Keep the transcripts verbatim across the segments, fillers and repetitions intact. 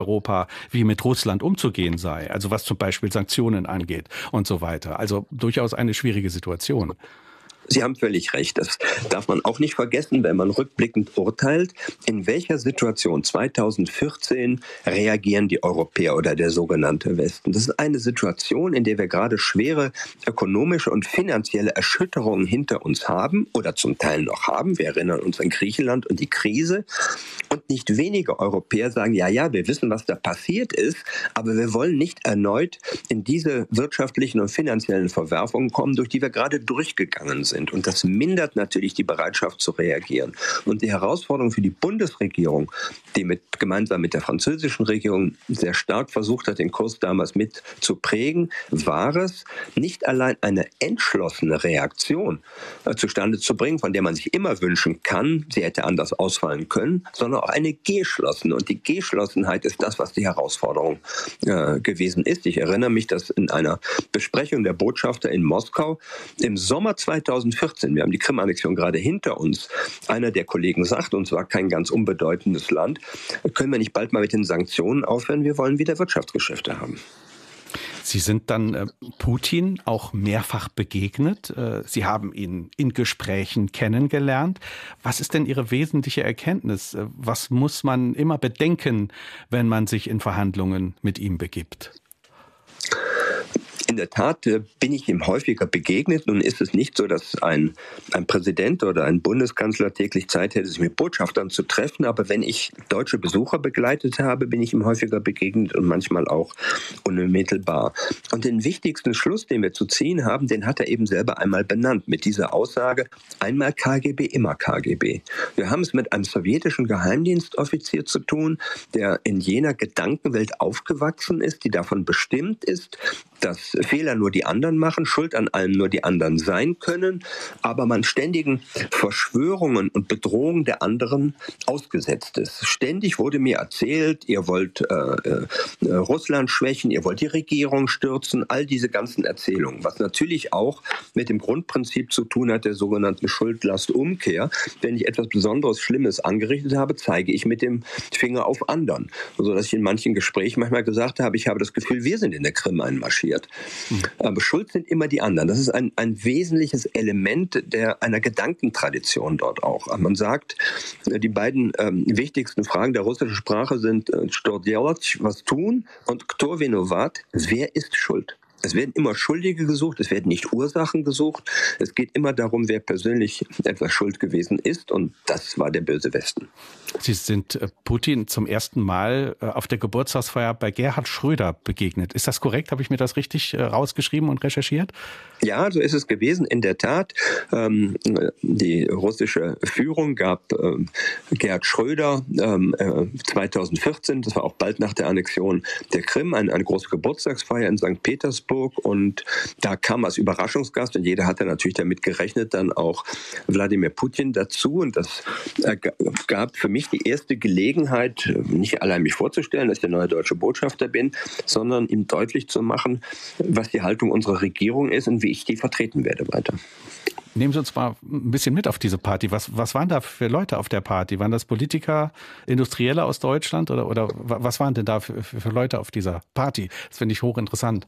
Europa, wie mit Russland umzugehen sei, also was zum Beispiel Sanktionen angeht und so weiter. Also durchaus eine schwierige Situation. Sie haben völlig recht. Das darf man auch nicht vergessen, wenn man rückblickend urteilt. In welcher Situation zweitausendvierzehn reagieren die Europäer oder der sogenannte Westen? Das ist eine Situation, in der wir gerade schwere ökonomische und finanzielle Erschütterungen hinter uns haben oder zum Teil noch haben. Wir erinnern uns an Griechenland und die Krise. Und nicht wenige Europäer sagen, ja, ja, wir wissen, was da passiert ist, aber wir wollen nicht erneut in diese wirtschaftlichen und finanziellen Verwerfungen kommen, durch die wir gerade durchgegangen sind. Und das mindert natürlich die Bereitschaft zu reagieren. Und die Herausforderung für die Bundesregierung, die mit, gemeinsam mit der französischen Regierung sehr stark versucht hat, den Kurs damals mit zu prägen, war es, nicht allein eine entschlossene Reaktion äh, zustande zu bringen, von der man sich immer wünschen kann, sie hätte anders ausfallen können, sondern auch eine geschlossene. Und die Geschlossenheit ist das, was die Herausforderung äh, gewesen ist. Ich erinnere mich, dass in einer Besprechung der Botschafter in Moskau im Sommer zweitausendvierzehn, wir haben die Krim-Annexion gerade hinter uns, einer der Kollegen sagt, und zwar kein ganz unbedeutendes Land, können wir nicht bald mal mit den Sanktionen aufhören, wir wollen wieder Wirtschaftsgeschäfte haben. Sie sind dann äh, Putin auch mehrfach begegnet. Äh, Sie haben ihn in Gesprächen kennengelernt. Was ist denn Ihre wesentliche Erkenntnis? Äh, was muss man immer bedenken, wenn man sich in Verhandlungen mit ihm begibt? In der Tat äh, bin ich ihm häufiger begegnet. Nun ist es nicht so, dass ein, ein Präsident oder ein Bundeskanzler täglich Zeit hätte, sich mit Botschaftern zu treffen. Aber wenn ich deutsche Besucher begleitet habe, bin ich ihm häufiger begegnet und manchmal auch unmittelbar. Und den wichtigsten Schluss, den wir zu ziehen haben, den hat er eben selber einmal benannt mit dieser Aussage, einmal K G B, immer K G B. Wir haben es mit einem sowjetischen Geheimdienstoffizier zu tun, der in jener Gedankenwelt aufgewachsen ist, die davon bestimmt ist, dass Fehler nur die anderen machen, Schuld an allem nur die anderen sein können, aber man ständigen Verschwörungen und Bedrohungen der anderen ausgesetzt ist. Ständig wurde mir erzählt, ihr wollt äh, äh, Russland schwächen, ihr wollt die Regierung stürzen, all diese ganzen Erzählungen, was natürlich auch mit dem Grundprinzip zu tun hat, der sogenannten Schuld-Last-Umkehr. Wenn ich etwas Besonderes, Schlimmes angerichtet habe, zeige ich mit dem Finger auf anderen. Sodass ich in manchen Gesprächen manchmal gesagt habe, ich habe das Gefühl, wir sind in der Krim einmarschiert. Mhm. Aber schuld sind immer die anderen. Das ist ein, ein wesentliches Element der, einer Gedankentradition dort auch. Man sagt, die beiden ähm, wichtigsten Fragen der russischen Sprache sind äh, was tun und Kto vinovat, wer ist schuld? Es werden immer Schuldige gesucht, es werden nicht Ursachen gesucht. Es geht immer darum, wer persönlich etwas schuld gewesen ist. Und das war der böse Westen. Sie sind Putin zum ersten Mal auf der Geburtstagsfeier bei Gerhard Schröder begegnet. Ist das korrekt? Habe ich mir das richtig rausgeschrieben und recherchiert? Ja, so ist es gewesen. In der Tat, ähm, die russische Führung gab ähm, Gerhard Schröder ähm, äh, zweitausendvierzehn, das war auch bald nach der Annexion der Krim, eine, eine große Geburtstagsfeier in Sankt Petersburg. Und da kam als Überraschungsgast, und jeder hatte natürlich damit gerechnet, dann auch Wladimir Putin dazu. Und das äh, gab für mich die erste Gelegenheit, nicht allein mich vorzustellen, dass ich der neue deutsche Botschafter bin, sondern ihm deutlich zu machen, was die Haltung unserer Regierung ist und wie ich die vertreten werde weiter. Nehmen Sie uns mal ein bisschen mit auf diese Party. Was, was waren da für Leute auf der Party? Waren das Politiker, Industrielle aus Deutschland oder, oder was waren denn da für, für Leute auf dieser Party? Das finde ich hochinteressant.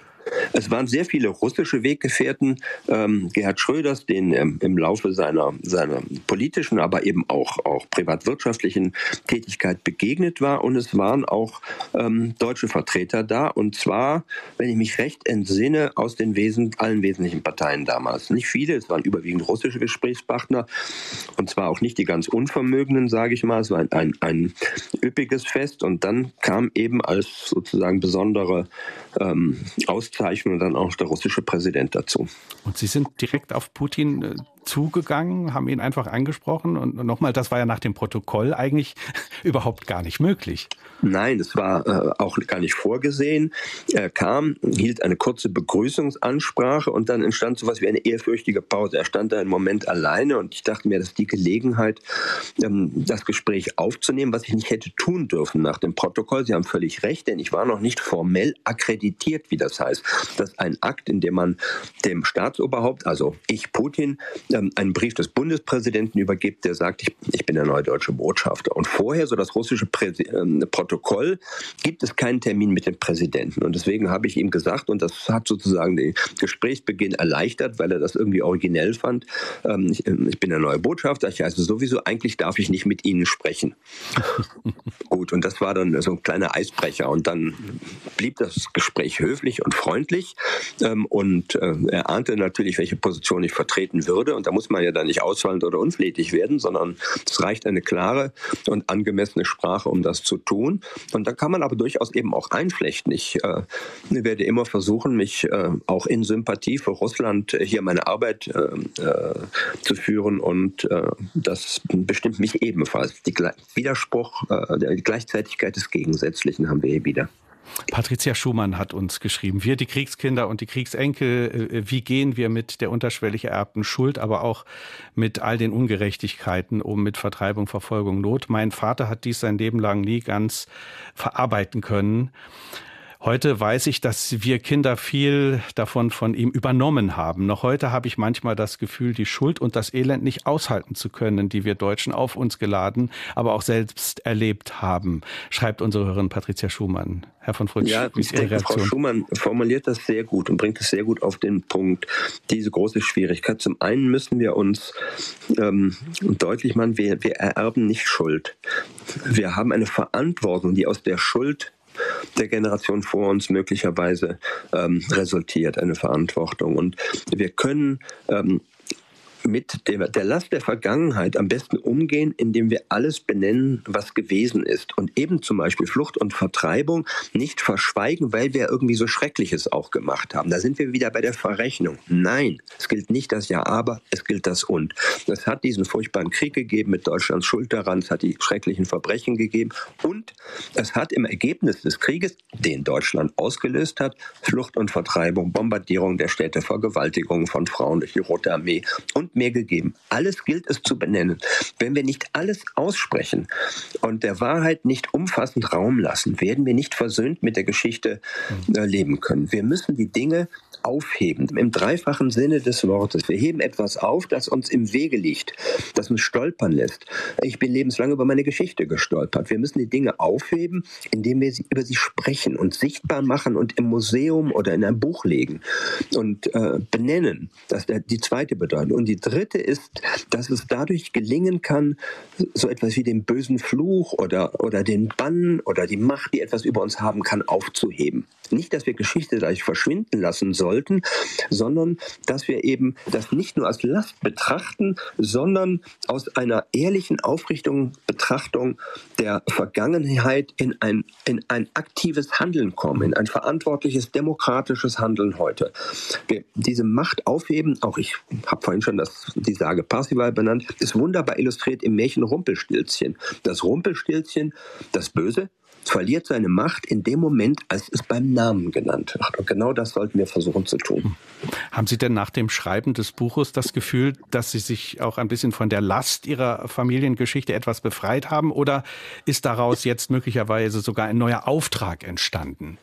Es waren sehr viele russische Weggefährten ähm, Gerhard Schröders, denen ähm, im Laufe seiner, seiner politischen, aber eben auch, auch privatwirtschaftlichen Tätigkeit begegnet war. Und es waren auch ähm, deutsche Vertreter da. Und zwar, wenn ich mich recht entsinne, aus den Wesen, allen wesentlichen Parteien damals. Nicht viele, es waren überwiegend russische Gesprächspartner. Und zwar auch nicht die ganz Unvermögenden, sage ich mal. Es war ein, ein, ein üppiges Fest. Und dann kam eben als sozusagen besondere ähm, Auszeichnung und dann auch der russische Präsident dazu. Und Sie sind direkt auf Putin äh, zugegangen, haben ihn einfach angesprochen und nochmal, das war ja nach dem Protokoll eigentlich überhaupt gar nicht möglich. Nein, es war äh, auch gar nicht vorgesehen. Er kam, hielt eine kurze Begrüßungsansprache und dann entstand sowas wie eine ehrfürchtige Pause. Er stand da einen Moment alleine und ich dachte mir, das ist die Gelegenheit, ähm, das Gespräch aufzunehmen, was ich nicht hätte tun dürfen nach dem Protokoll. Sie haben völlig recht, denn ich war noch nicht formell akkreditiert, wie das heißt. Das ist ein Akt, in dem man dem Staatsoberhaupt, also ich Putin, ähm, einen Brief des Bundespräsidenten übergibt, der sagt, ich, ich bin der neue deutsche Botschafter. Und vorher, so das russische Präsi- äh, Protokoll, gibt es keinen Termin mit dem Präsidenten. Und deswegen habe ich ihm gesagt, und das hat sozusagen den Gesprächsbeginn erleichtert, weil er das irgendwie originell fand, ähm, ich, ich bin der neue Botschafter, ich heiße sowieso, eigentlich darf ich nicht mit Ihnen sprechen. Gut, und das war dann so ein kleiner Eisbrecher. Und dann blieb das Gespräch höflich und freundlich. Ähm, und äh, er ahnte natürlich, welche Position ich vertreten würde. Und da muss man ja dann nicht ausfallend oder unflätig werden, sondern es reicht eine klare und angemessene Sprache, um das zu tun. Und da kann man aber durchaus eben auch einflechten. Ich äh, werde immer versuchen, mich äh, auch in Sympathie für Russland äh, hier meine Arbeit äh, äh, zu führen. Und äh, das bestimmt mich ebenfalls. Die Gle- Widerspruch, äh, die Gleichzeitigkeit des Gegensätzlichen haben wir hier wieder. Patricia Schumann hat uns geschrieben, wir, die Kriegskinder und die Kriegsenkel, wie gehen wir mit der unterschwellig ererbten Schuld, aber auch mit all den Ungerechtigkeiten um, mit Vertreibung, Verfolgung, Not. Mein Vater hat dies sein Leben lang nie ganz verarbeiten können. Heute weiß ich, dass wir Kinder viel davon von ihm übernommen haben. Noch heute habe ich manchmal das Gefühl, die Schuld und das Elend nicht aushalten zu können, die wir Deutschen auf uns geladen, aber auch selbst erlebt haben, schreibt unsere Hörerin Patricia Schumann. Herr von Fritsch, ja, wie ist Ihre Reaktion? Frau Schumann formuliert das sehr gut und bringt es sehr gut auf den Punkt, diese große Schwierigkeit. Zum einen müssen wir uns ähm, deutlich machen, wir, wir ererben nicht Schuld. Wir haben eine Verantwortung, die aus der Schuld der Generation vor uns möglicherweise ähm, resultiert, eine Verantwortung. Und wir können ähm, mit der, der Last der Vergangenheit am besten umgehen, indem wir alles benennen, was gewesen ist. Und eben zum Beispiel Flucht und Vertreibung nicht verschweigen, weil wir irgendwie so Schreckliches auch gemacht haben. Da sind wir wieder bei der Verrechnung. Nein, es gilt nicht das Ja, aber, es gilt das Und. Es hat diesen furchtbaren Krieg gegeben mit Deutschlands Schuld daran, es hat die schrecklichen Verbrechen gegeben und es hat im Ergebnis des Krieges, den Deutschland ausgelöst hat, Flucht und Vertreibung, Bombardierung der Städte, Vergewaltigung von Frauen durch die Rote Armee und mehr gegeben. Alles gilt es zu benennen. Wenn wir nicht alles aussprechen und der Wahrheit nicht umfassend Raum lassen, werden wir nicht versöhnt mit der Geschichte äh, leben können. Wir müssen die Dinge aufheben, im dreifachen Sinne des Wortes. Wir heben etwas auf, das uns im Wege liegt, das uns stolpern lässt. Ich bin lebenslang über meine Geschichte gestolpert. Wir müssen die Dinge aufheben, indem wir sie, über sie sprechen und sichtbar machen und im Museum oder in ein Buch legen und äh, benennen. Das ist die zweite Bedeutung. Und die dritte ist, dass es dadurch gelingen kann, so etwas wie den bösen Fluch oder, oder den Bann oder die Macht, die etwas über uns haben kann, aufzuheben. Nicht, dass wir Geschichte gleich verschwinden lassen sollten, sondern dass wir eben das nicht nur als Last betrachten, sondern aus einer ehrlichen, aufrichtigen Betrachtung der Vergangenheit in ein, in ein aktives Handeln kommen, in ein verantwortliches, demokratisches Handeln heute. Wir diese Macht aufheben, auch ich habe vorhin schon das, die Sage Parsival benannt, ist wunderbar illustriert im Märchen Rumpelstilzchen. Das Rumpelstilzchen, das Böse, verliert seine Macht in dem Moment, als es beim Namen genannt wird. Und genau das sollten wir versuchen zu tun. Haben Sie denn nach dem Schreiben des Buches das Gefühl, dass Sie sich auch ein bisschen von der Last Ihrer Familiengeschichte etwas befreit haben? Oder ist daraus jetzt möglicherweise sogar ein neuer Auftrag entstanden?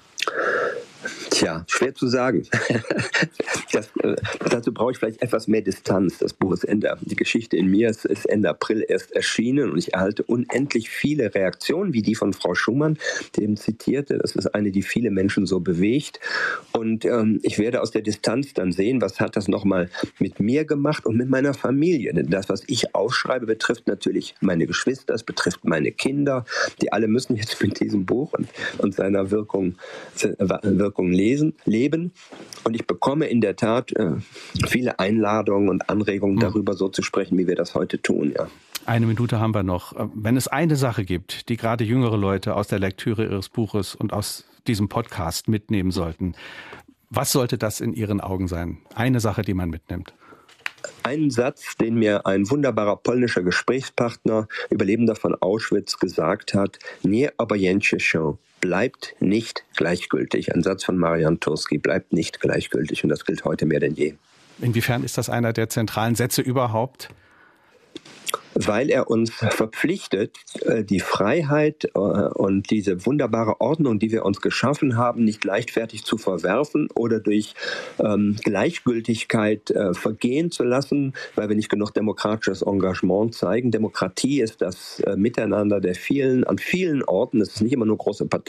Tja, schwer zu sagen. Das, äh, dazu brauche ich vielleicht etwas mehr Distanz. Das Buch ist Ende, die Geschichte in mir ist, ist Ende April erst erschienen und ich erhalte unendlich viele Reaktionen, wie die von Frau Schumann, die eben zitierte. Das ist eine, die viele Menschen so bewegt. Und ähm, ich werde aus der Distanz dann sehen, was hat das nochmal mit mir gemacht und mit meiner Familie. Denn das, was ich aufschreibe, betrifft natürlich meine Geschwister, es betrifft meine Kinder. Die alle müssen jetzt mit diesem Buch und, und seiner Wirkung, Wirkung lesen, leben. Und ich bekomme in der Tat äh, viele Einladungen und Anregungen darüber, so zu sprechen, wie wir das heute tun. Ja. Eine Minute haben wir noch. Wenn es eine Sache gibt, die gerade jüngere Leute aus der Lektüre Ihres Buches und aus diesem Podcast mitnehmen sollten, was sollte das in Ihren Augen sein? Eine Sache, die man mitnimmt. Einen Satz, den mir ein wunderbarer polnischer Gesprächspartner, Überlebender von Auschwitz, gesagt hat: Nie obojętnie się, bleibt nicht gleichgültig. Ein Satz von Marian Turski, bleibt nicht gleichgültig. Und das gilt heute mehr denn je. Inwiefern ist das einer der zentralen Sätze überhaupt? weil er uns verpflichtet, die Freiheit und diese wunderbare Ordnung, die wir uns geschaffen haben, nicht leichtfertig zu verwerfen oder durch ähm, Gleichgültigkeit äh, vergehen zu lassen, weil wir nicht genug demokratisches Engagement zeigen. Demokratie ist das äh, Miteinander der vielen, an vielen Orten, es ist nicht immer nur große Parteien,